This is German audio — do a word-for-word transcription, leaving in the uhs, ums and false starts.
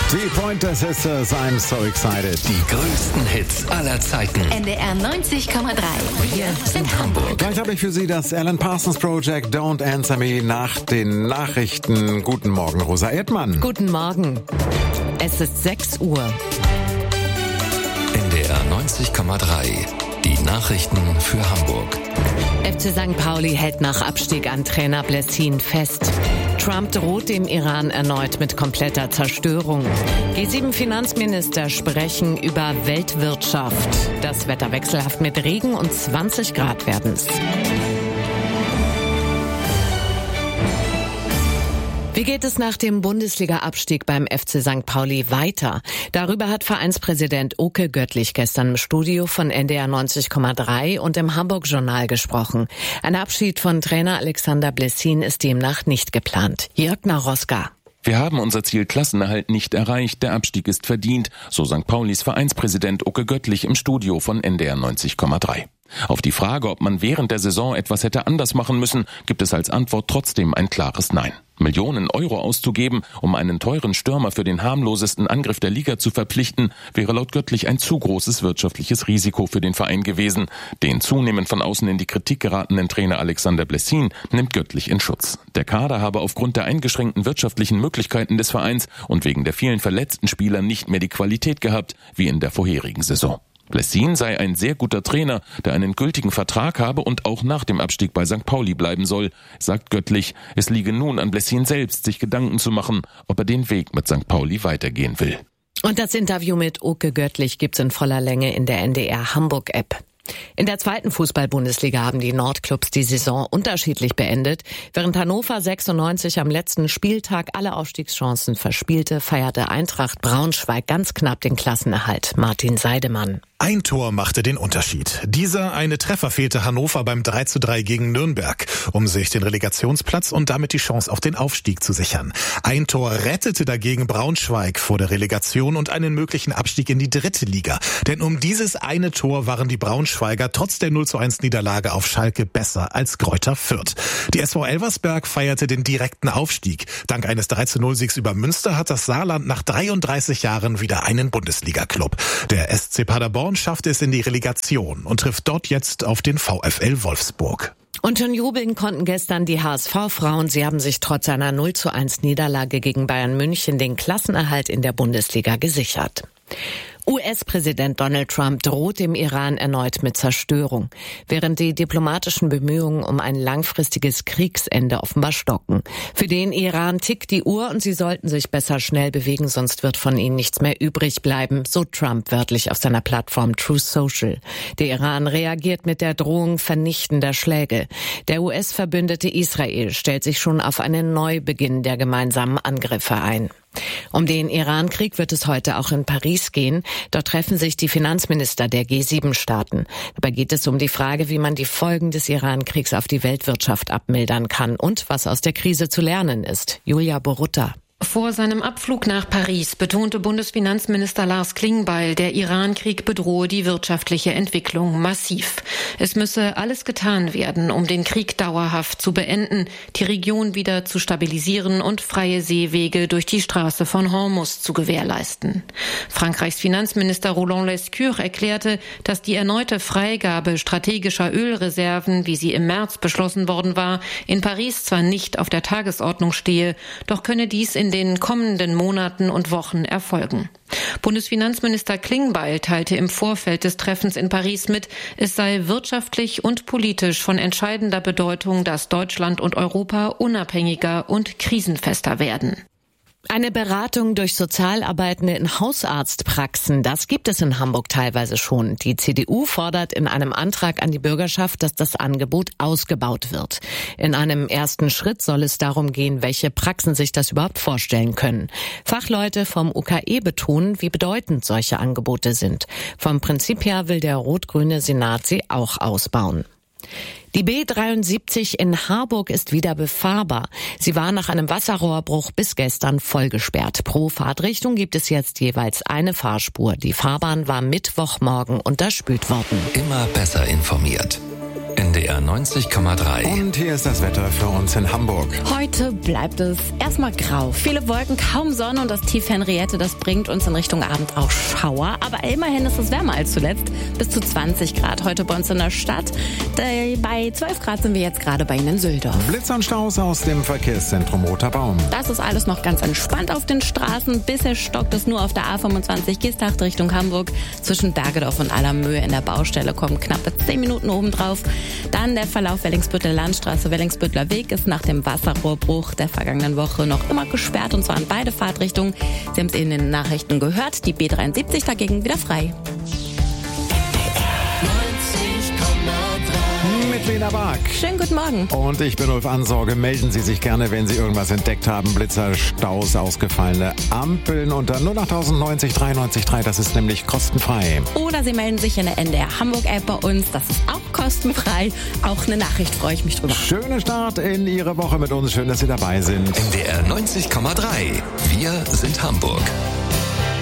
Die Pointer Sisters, I'm so excited. Die größten Hits aller Zeiten. N D R neunzig Komma drei. Wir sind Hamburg. Gleich habe ich für Sie das Alan Parsons Project Don't Answer Me nach den Nachrichten. Guten Morgen, Rosa Erdmann. Guten Morgen. Es ist sechs Uhr. N D R neunzig Komma drei. Die Nachrichten für Hamburg. F C Sankt Pauli hält nach Abstieg an Trainer Blessin fest. Trump droht dem Iran erneut mit kompletter Zerstörung. G sieben Finanzminister sprechen über Weltwirtschaft. Das Wetter wechselhaft mit Regen und zwanzig Grad werden's. Wie geht es nach dem Bundesliga-Abstieg beim F C Sankt Pauli weiter? Darüber hat Vereinspräsident Oke Göttlich gestern im Studio von N D R neunzig Komma drei und im Hamburg-Journal gesprochen. Ein Abschied von Trainer Alexander Blessin ist demnach nicht geplant. Jörg Naroska. Wir haben unser Ziel Klassenerhalt nicht erreicht. Der Abstieg ist verdient, so Sankt Paulis Vereinspräsident Oke Göttlich im Studio von N D R neunzig Komma drei. Auf die Frage, ob man während der Saison etwas hätte anders machen müssen, gibt es als Antwort trotzdem ein klares Nein. Millionen Euro auszugeben, um einen teuren Stürmer für den harmlosesten Angriff der Liga zu verpflichten, wäre laut Göttlich ein zu großes wirtschaftliches Risiko für den Verein gewesen. Den zunehmend von außen in die Kritik geratenen Trainer Alexander Blessin nimmt Göttlich in Schutz. Der Kader habe aufgrund der eingeschränkten wirtschaftlichen Möglichkeiten des Vereins und wegen der vielen verletzten Spieler nicht mehr die Qualität gehabt wie in der vorherigen Saison. Blessin sei ein sehr guter Trainer, der einen gültigen Vertrag habe und auch nach dem Abstieg bei Sankt Pauli bleiben soll, sagt Göttlich. Es liege nun an Blessin selbst, sich Gedanken zu machen, ob er den Weg mit Sankt Pauli weitergehen will. Und das Interview mit Oke Göttlich gibt's in voller Länge in der N D R Hamburg-App. In der zweiten Fußball-Bundesliga haben die Nordclubs die Saison unterschiedlich beendet. Während Hannover sechsundneunzig am letzten Spieltag alle Aufstiegschancen verspielte, feierte Eintracht Braunschweig ganz knapp den Klassenerhalt. Martin Seidemann. Ein Tor machte den Unterschied. Dieser eine Treffer fehlte Hannover beim drei zu drei gegen Nürnberg, um sich den Relegationsplatz und damit die Chance auf den Aufstieg zu sichern. Ein Tor rettete dagegen Braunschweig vor der Relegation und einen möglichen Abstieg in die dritte Liga. Denn um dieses eine Tor waren die Braunschweiger trotz der null zu eins Niederlage auf Schalke besser als Greuther Fürth. Die S V Elversberg feierte den direkten Aufstieg. Dank eines drei zu null Siegs über Münster hat das Saarland nach dreiunddreißig Jahren wieder einen Bundesliga-Club. Der S C Paderborn schafft es in die Relegation und trifft dort jetzt auf den VfL Wolfsburg. Und schon jubeln konnten gestern die H S V-Frauen. Sie haben sich trotz einer null zu eins Niederlage gegen Bayern München den Klassenerhalt in der Bundesliga gesichert. U S-Präsident Donald Trump droht dem Iran erneut mit Zerstörung, während die diplomatischen Bemühungen um ein langfristiges Kriegsende offenbar stocken. Für den Iran tickt die Uhr und sie sollten sich besser schnell bewegen, sonst wird von ihnen nichts mehr übrig bleiben, so Trump wörtlich auf seiner Plattform Truth Social. Der Iran reagiert mit der Drohung vernichtender Schläge. Der U S-Verbündete Israel stellt sich schon auf einen Neubeginn der gemeinsamen Angriffe ein. Um den Iran-Krieg wird es heute auch in Paris gehen. Dort treffen sich die Finanzminister der G sieben Staaten. Dabei geht es um die Frage, wie man die Folgen des Iran-Kriegs auf die Weltwirtschaft abmildern kann und was aus der Krise zu lernen ist. Julia Borutta. Vor seinem Abflug nach Paris betonte Bundesfinanzminister Lars Klingbeil, der Iran-Krieg bedrohe die wirtschaftliche Entwicklung massiv. Es müsse alles getan werden, um den Krieg dauerhaft zu beenden, die Region wieder zu stabilisieren und freie Seewege durch die Straße von Hormuz zu gewährleisten. Frankreichs Finanzminister Roland Lescure erklärte, dass die erneute Freigabe strategischer Ölreserven, wie sie im März beschlossen worden war, in Paris zwar nicht auf der Tagesordnung stehe, doch könne dies in den kommenden Monaten und Wochen erfolgen. Bundesfinanzminister Klingbeil teilte im Vorfeld des Treffens in Paris mit, es sei wirtschaftlich und politisch von entscheidender Bedeutung, dass Deutschland und Europa unabhängiger und krisenfester werden. Eine Beratung durch Sozialarbeitende in Hausarztpraxen, das gibt es in Hamburg teilweise schon. Die C D U fordert in einem Antrag an die Bürgerschaft, dass das Angebot ausgebaut wird. In einem ersten Schritt soll es darum gehen, welche Praxen sich das überhaupt vorstellen können. Fachleute vom U K E betonen, wie bedeutend solche Angebote sind. Vom Prinzip her will der rot-grüne Senat sie auch ausbauen. Die B dreiundsiebzig in Harburg ist wieder befahrbar. Sie war nach einem Wasserrohrbruch bis gestern vollgesperrt. Pro Fahrtrichtung gibt es jetzt jeweils eine Fahrspur. Die Fahrbahn war Mittwochmorgen unterspült worden. Immer besser informiert. N D R neunzig Komma drei. Und hier ist das Wetter für uns in Hamburg. Heute bleibt es erstmal grau. Viele Wolken, kaum Sonne und das Tief Henriette, das bringt uns in Richtung Abend auch Schauer. Aber immerhin ist es wärmer als zuletzt. Bis zu zwanzig Grad heute bei uns in der Stadt. Bei zwölf Grad sind wir jetzt gerade bei Ihnen in Süldorf. Blitz und Staus aus dem Verkehrszentrum Roter Baum. Das ist alles noch ganz entspannt auf den Straßen. Bisher stockt es nur auf der A fünfundzwanzig Gießtacht Richtung Hamburg. Zwischen Bergedorf und Allermöhe in der Baustelle kommen knappe zehn Minuten obendrauf. Dann der Verlauf Wellingsbüttel Landstraße, Wellingsbüttler Weg ist nach dem Wasserrohrbruch der vergangenen Woche noch immer gesperrt und zwar in beide Fahrtrichtungen. Sie haben es in den Nachrichten gehört, die B dreiundsiebzig dagegen wieder frei. Mit Lena Bark. Schönen guten Morgen. Und ich bin Ulf Ansorge. Melden Sie sich gerne, wenn Sie irgendwas entdeckt haben. Blitzer, Staus, ausgefallene Ampeln unter null acht neunzig dreiundneunzig drei. Das ist nämlich kostenfrei. Oder Sie melden sich in der N D R Hamburg App bei uns. Das ist auch kostenfrei. Auch eine Nachricht, freue ich mich drüber. Schöner Start in Ihre Woche mit uns. Schön, dass Sie dabei sind. N D R neunzig Komma drei. Wir sind Hamburg.